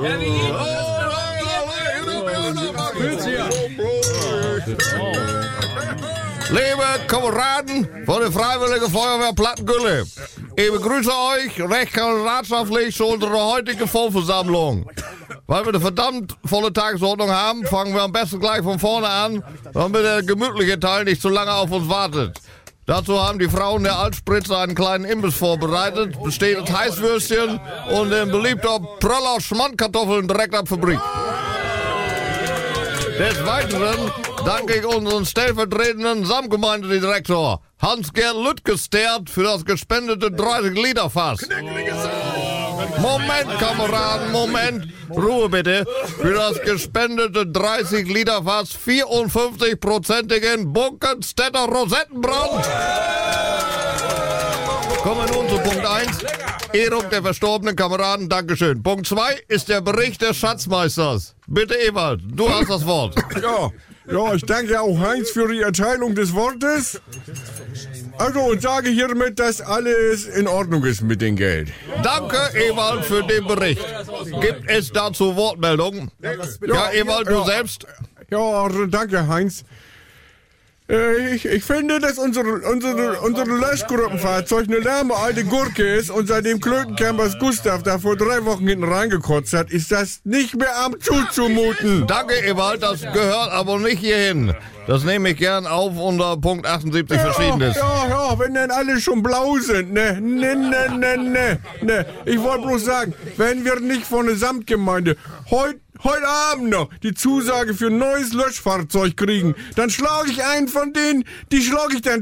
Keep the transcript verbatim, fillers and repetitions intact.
Liebe Kameraden von der Freiwilligen Feuerwehr Plattengülle, ich begrüße euch recht kameradschaftlich zu unserer heutigen Vollversammlung. Weil wir eine verdammt volle Tagesordnung haben, fangen wir am besten gleich von vorne an, damit der gemütliche Teil nicht zu lange auf uns wartet. Dazu haben die Frauen der Altspritze einen kleinen Imbiss vorbereitet, besteht aus Heißwürstchen und ein beliebter Pröller Schmandkartoffeln direkt ab Fabrik. Des Weiteren danke ich unseren stellvertretenden Samtgemeindedirektor Hans-Gerd Lüttgestert für das gespendete dreißig Liter Fass. Moment, Kameraden, Moment. Ruhe bitte. Für das gespendete dreißig Liter Fass vierundfünfzig-prozentigen Bunkenstädter Rosettenbrand. Kommen wir nun zu Punkt eins. Ehrung der verstorbenen Kameraden, Dankeschön. Punkt zwei ist der Bericht des Schatzmeisters. Bitte, Ewald, du hast das Wort. Ja, ja, ich danke auch Heinz für die Erteilung des Wortes. Also, und sage hiermit, dass alles in Ordnung ist mit dem Geld. Danke, Ewald, für den Bericht. Gibt es dazu Wortmeldungen? Ja, Ewald, du ja, selbst? Ja, danke, Heinz. Äh, ich, ich finde, dass unsere, unsere, unsere Löschgruppenfahrzeug eine lahme alte Gurke ist und seitdem Klötencampers Gustav da vor drei Wochen hinten reingekotzt hat, ist das nicht mehr am zuzumuten. Danke, Ewald, das gehört aber nicht hierhin. Das nehme ich gern auf unter Punkt achtundsiebzig Ja, Verschiedenes. ja, ja, wenn dann alle schon blau sind, ne, ne, ne, ne, ne, ne. Ich wollte bloß sagen, wenn wir nicht von der Samtgemeinde heute Heute Abend noch die Zusage für ein neues Löschfahrzeug kriegen, dann schlage ich einen von denen, die schlage ich dann